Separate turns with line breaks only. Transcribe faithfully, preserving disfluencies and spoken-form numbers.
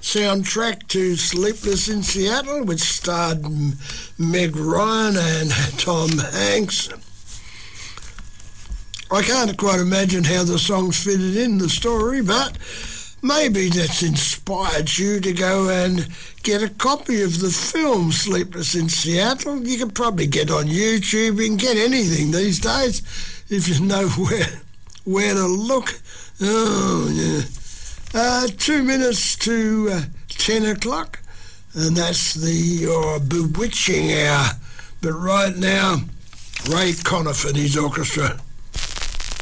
soundtrack to Sleepless in Seattle, which starred Meg Ryan and Tom Hanks. I can't quite imagine how the songs fitted in the story, but maybe that's inspired you to go and get a copy of the film Sleepless in Seattle. You can probably get on YouTube. You can get anything these days if you know where where to look. Oh, yeah. Uh, two minutes to uh, ten o'clock, and that's the uh, bewitching hour. But right now, Ray Conniff and his orchestra.